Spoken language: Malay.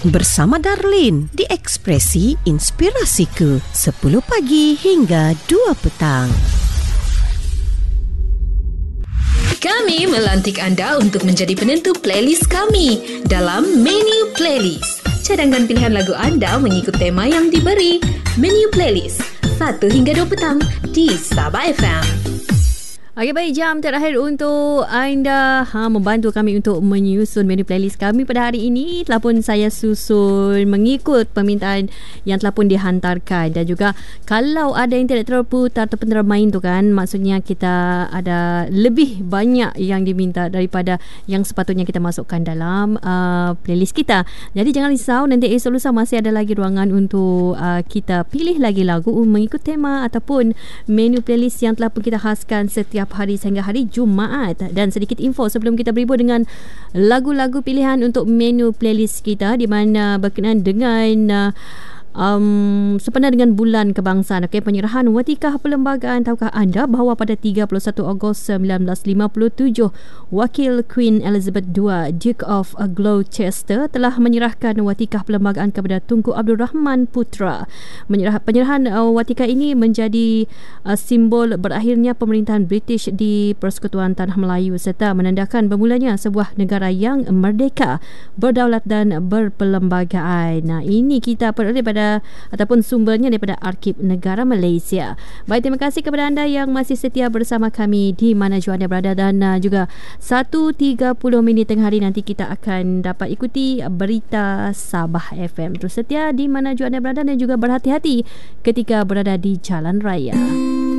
bersama Darlin di Ekspresi Inspirasiku 10 pagi hingga 2 petang. Kami melantik anda untuk menjadi penentu playlist kami dalam Menu Playlist. Cadangkan pilihan lagu anda mengikut tema yang diberi. Menu Playlist 1 hingga 2 petang di Sabah FM. Okey, baik, jam terakhir untuk anda membantu kami untuk menyusun menu playlist kami pada hari ini. Telah pun saya susun mengikut permintaan yang telah pun dihantarkan. Dan juga kalau ada yang tidak terputar ataupun termain tu kan, maksudnya kita ada lebih banyak yang diminta daripada yang sepatutnya kita masukkan dalam playlist kita. Jadi jangan risau, nanti esok lusa masih ada lagi ruangan untuk kita pilih lagi lagu mengikut tema ataupun menu playlist yang telah pun kita khaskan setiap hari sehingga hari Jumaat. Dan sedikit info sebelum kita beribu dengan lagu-lagu pilihan untuk menu playlist kita, di mana berkenaan dengan sepenuhnya dengan bulan kebangsaan, penyerahan watikah perlembagaan. Tahukah anda bahawa pada 31 Ogos 1957 wakil Queen Elizabeth II, Duke of Gloucester, telah menyerahkan watikah perlembagaan kepada Tunku Abdul Rahman Putra. Penyerahan watikah ini menjadi simbol berakhirnya pemerintahan British di Persekutuan Tanah Melayu serta menandakan bermulanya sebuah negara yang merdeka, berdaulat dan berperlembagaan. Nah, ini kita peroleh pada ataupun sumbernya daripada Arkib Negara Malaysia. Baik, terima kasih kepada anda yang masih setia bersama kami di mana jua anda berada. Dan juga 1.30 tengah hari nanti kita akan dapat ikuti berita Sabah FM. Terus setia di mana jua anda berada dan juga berhati-hati ketika berada di jalan raya.